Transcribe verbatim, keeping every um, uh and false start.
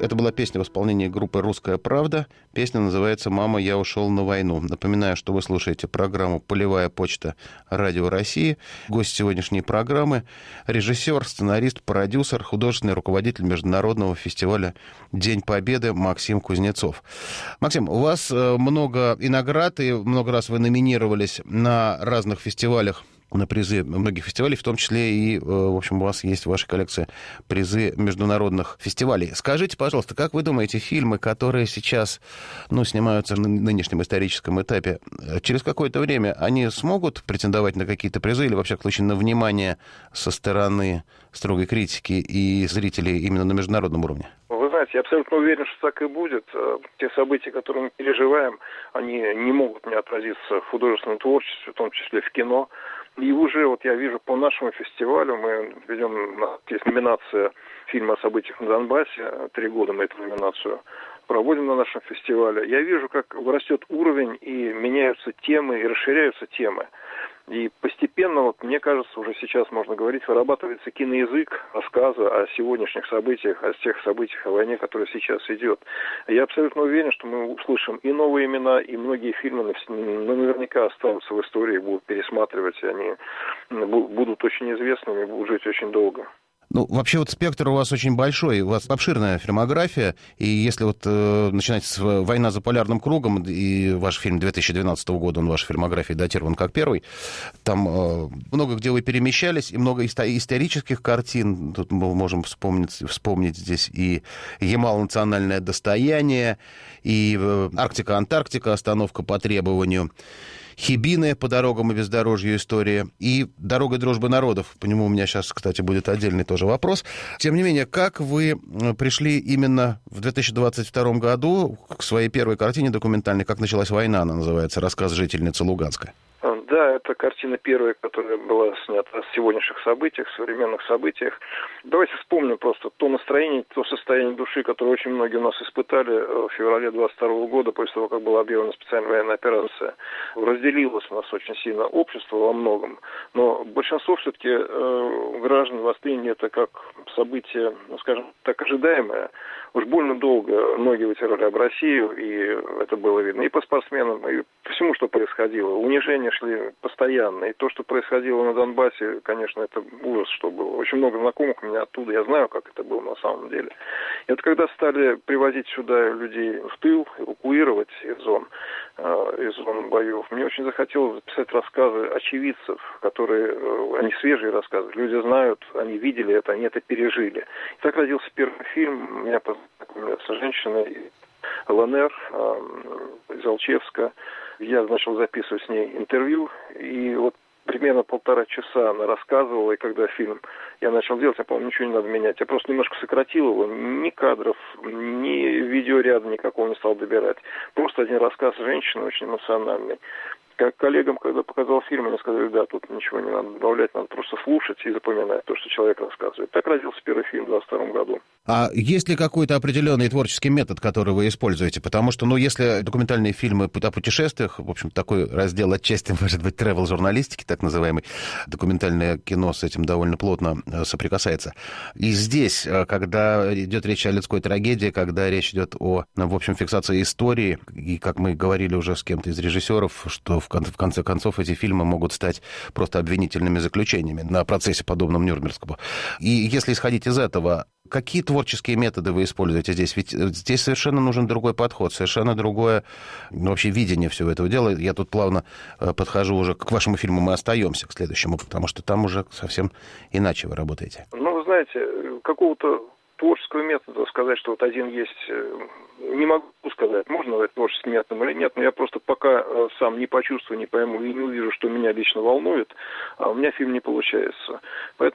Это была песня в исполнении группы «Русская правда». Песня называется «Мама, я ушел на войну». Напоминаю, что вы слушаете программу «Полевая почта. Радио России». Гость сегодняшней программы — режиссер, сценарист, продюсер, художественный руководитель международного фестиваля «День Победы» Максим Кузнецов. Максим, у вас много и наград, и много раз вы номинировались на разных фестивалях, на призы многих фестивалей, в том числе и, в общем, у вас есть в вашей коллекции призы международных фестивалей. Скажите, пожалуйста, как вы думаете, фильмы, которые сейчас, ну, снимаются на нынешнем историческом этапе, через какое-то время они смогут претендовать на какие-то призы или, во всяком случае, на внимание со стороны строгой критики и зрителей именно на международном уровне? Вы знаете, я абсолютно уверен, что так и будет. Те события, которые мы переживаем, они не могут не отразиться в художественном творчестве, в том числе в кино. И уже вот я вижу по нашему фестивалю, мы ведем, есть номинация фильма о событиях на Донбассе, три года мы эту номинацию проводим на нашем фестивале. Я вижу, как растет уровень, и меняются темы, и расширяются темы. И постепенно, вот, мне кажется, уже сейчас можно говорить, вырабатывается киноязык рассказа о сегодняшних событиях, о тех событиях, о войне, которая сейчас идет. Я абсолютно уверен, что мы услышим и новые имена, и многие фильмы наверняка останутся в истории, будут пересматривать, и они будут очень известными, будут жить очень долго. Ну, вообще вот спектр у вас очень большой, у вас обширная фильмография, и если вот э, начинать с «Война за полярным кругом», и ваш фильм две тысячи двенадцатого года, он в вашей фильмографии датирован как первый, там э, много где вы перемещались, и много исторических картин, тут мы можем вспомнить, вспомнить здесь и «Ямал. Национальное достояние», и э, «Арктика-Антарктика. Остановка по требованию», «Хибины. По дорогам и бездорожью. История», и «Дорога дружбы народов». По нему у меня сейчас, кстати, будет отдельный тоже вопрос. Тем не менее, как вы пришли именно в две тысячи двадцать втором году к своей первой картине документальной «Как началась война», она называется, рассказ жительницы Луганска? Да, это картина первая, которая была снята о сегодняшних событиях, современных событиях. Давайте вспомним просто то настроение, то состояние души, которое очень многие у нас испытали в феврале двадцать второго года, после того, как была объявлена специальная военная операция. Разделилось у нас очень сильно общество во многом, но большинство все-таки э, граждан восприняли это как событие, ну, скажем так, ожидаемое. Уж больно долго многие вытирали об Россию, и это было видно и по спортсменам, и по всему, что происходило. Унижения шли постоянно, и то, что происходило на Донбассе, конечно, это ужас, что было. Очень много знакомых у меня оттуда, я знаю, как это было на самом деле. И вот когда стали привозить сюда людей в тыл, эвакуировать из зон, э, из зон боев, мне очень захотелось записать рассказы очевидцев, которые, э, они свежие рассказы, люди знают, они видели это, они это пережили. И так родился первый фильм, меня познакомили с женщиной ЛНР, э, из Алчевска. Я начал записывать с ней интервью, и вот примерно полтора часа она рассказывала, и когда фильм я начал делать, я, по-моему, ничего не надо менять. Я просто немножко сократил его, ни кадров, ни видеоряда никакого не стал добирать. Просто один рассказ женщины, очень эмоциональный. Как коллегам, когда показал фильм, они сказали, да, тут ничего не надо добавлять, надо просто слушать и запоминать то, что человек рассказывает. Так родился первый фильм в двадцать втором году. А есть ли какой-то определенный творческий метод, который вы используете? Потому что, ну, если документальные фильмы о путешествиях, в общем, такой раздел отчасти, может быть, travel-журналистики, так называемый, документальное кино с этим довольно плотно соприкасается. И здесь, когда идет речь о людской трагедии, когда речь идет о, в общем, фиксации истории, и, как мы говорили уже с кем-то из режиссеров, что в конце, в конце концов эти фильмы могут стать просто обвинительными заключениями на процессе, подобном Нюрнбергскому. И если исходить из этого, какие творческие методы вы используете здесь? Ведь здесь совершенно нужен другой подход, совершенно другое, ну, вообще видение всего этого дела. Я тут плавно подхожу уже к вашему фильму «Мы остаемся», к следующему, потому что там уже совсем иначе вы работаете. Ну, вы знаете, какого-то творческого метода сказать, что вот один есть, не могу сказать, можно назвать творческим методом или нет, но я просто пока сам не почувствую, не пойму и не увижу, что меня лично волнует, а у меня фильм не получается. Поэтому